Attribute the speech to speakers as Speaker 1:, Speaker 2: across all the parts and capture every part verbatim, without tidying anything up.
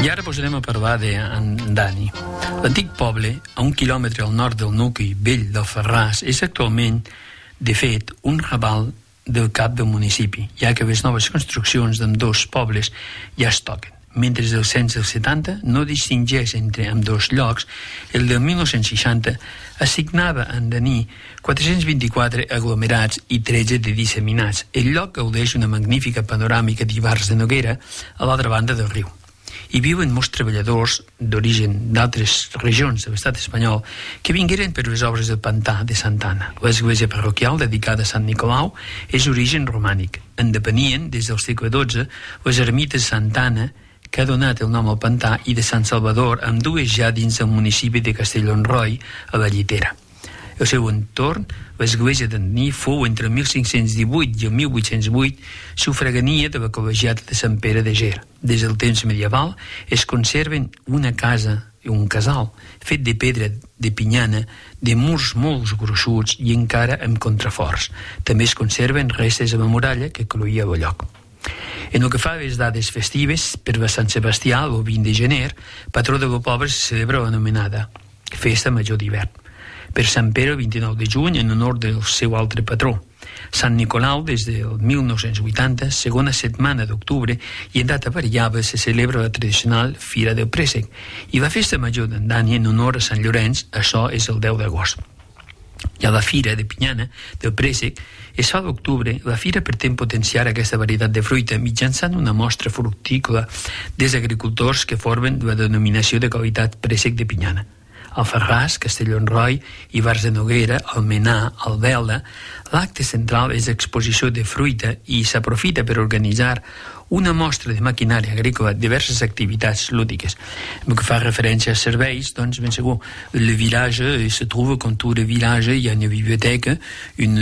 Speaker 1: I ara posarem a parlar d'Andani. L'antic poble, a un quilòmetre al nord del nucli vell d'Alfarràs, és actualment, de fet, un raval del cap del municipi, ja que les noves construccions d'ambdós pobles ja es toquen. Mentre el cens del setanta no distingeix entre ambdós llocs, el del mil nou-cents seixanta assignava a Andani quatre-cents vint-i-quatre aglomerats i tretze de disseminats. El lloc gaudeix una magnífica panoràmica d'Ivars de Noguera a l'altra banda del riu. Hi viuen molts treballadors d'origen d'altres regions de l'estat espanyol que vingueren per les obres del pantà de Santa Anna. L'església parroquial dedicada a Sant Nicolau és d'origen romànic. En depenien, des del segle dotze, les ermites de Santa Anna, que ha donat el nom al pantà, i de Sant Salvador, amb dues ja dins del municipi de Castellonroi, a la Llitera. El seu entorn, l'església d'Andani, fou entre el mil cinc-cents divuit i el mil vuit-cents vuit sufragania de la col·legiata de Sant Pere de Ger. Des del temps medieval es conserven una casa i un casal fet de pedra de pinyana, de murs molt gruixuts i encara amb contraforts. També es conserven restes de la muralla que cloïa el lloc. En el que fa a les dades festives, per a Sant Sebastià, el vint de gener, patró del poble, se celebra l'anomenada Festa Major d'Hivern. Per Sant Pere, el vint-i-nou de juny, en honor del seu altre patró. Sant Nicolau, des del mil nou-cents vuitanta, segona setmana d'octubre, i en data variable se celebra la tradicional Fira del Préssec. I la Festa Major d'Andani, en honor a Sant Llorenç, això és el deu d'agost. I a la Fira de Pinyana del Préssec es fa l'octubre. La fira pretén potenciar aquesta varietat de fruita mitjançant una mostra fructícola dels agricultors que formen la denominació de qualitat Préssec de Pinyana. Alfarràs, Castellonroi, Ivars de Noguera, Almenar, Albelda, l'acte central és l'exposició de fruita i s'aprofita per organitzar una mostra de maquinària agrícola, diverses activitats lúdiques. El que fa referència a serveis, doncs ben segur, el village se trouve comme tout le village, il y a une bibliothèque, une,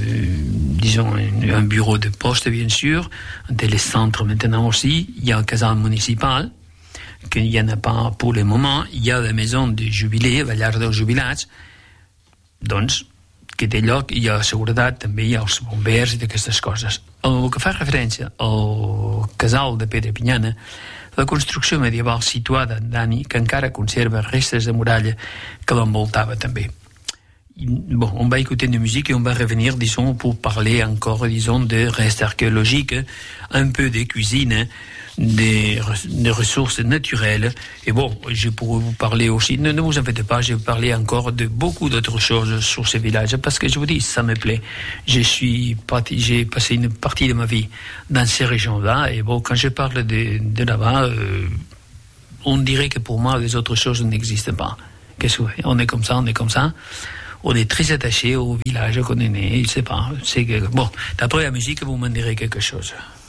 Speaker 1: disons, un bureau de poste, bien sûr, un télécentre maintenant aussi, il y a le casal municipal, qu'il n'y en a pas pour le moment, il y a la maison de jubilé, la llar dels jubilats, doncs, que té lloc, hi ha seguretat, també hi ha els bombers i d'aquestes coses. El que fa referència al casal de Pedra Pinyana, la construcció medieval situada en Andani, que encara conserva restes de muralla que l'envoltava també. Bon, on va écouter de musique et on va revenir, disons, pour parler encore, disons, de restes archéologiques, un peu de cuisine, des, des ressources naturelles. Et bon, je pourrais vous parler aussi, ne, ne vous en faites pas, je vais parler encore de beaucoup d'autres choses sur ce village, parce que je vous dis, ça me plaît. Je suis parti, j'ai passé une partie de ma vie dans ces régions-là, et bon, quand je parle de, de là-bas, euh, on dirait que pour moi, les autres choses n'existent pas. Qu'est-ce que on est comme ça, on est comme ça. On est très attaché au village qu'on est né, je sais pas. C'est que, bon, d'après la musique, vous m'en direz quelque chose.